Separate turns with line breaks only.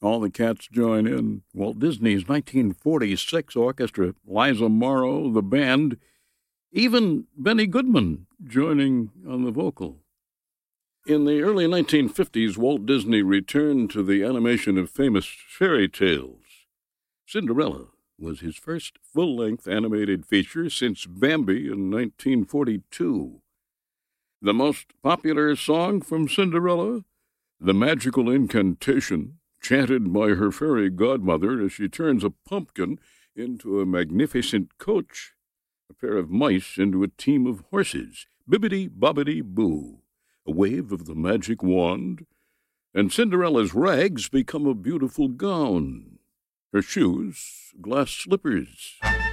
All the cats join in. Walt Disney's 1946 orchestra, Liza Morrow, the band, even Benny Goodman joining on the vocal. In the early 1950s, Walt Disney returned to the animation of famous fairy tales. Cinderella was his first full-length animated feature since Bambi in 1942. The most popular song from Cinderella, the magical incantation chanted by her fairy godmother as she turns a pumpkin into a magnificent coach, a pair of mice into a team of horses, bibbidi-bobbidi-boo, a wave of the magic wand, and Cinderella's rags become a beautiful gown, her shoes glass slippers.